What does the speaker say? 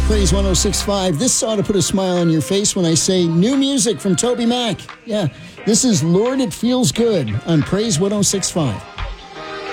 Praise 106.5. This ought to put a smile on your face when I say new music from Toby Mac. Yeah, this is Lord, It Feels Good on Praise 106.5.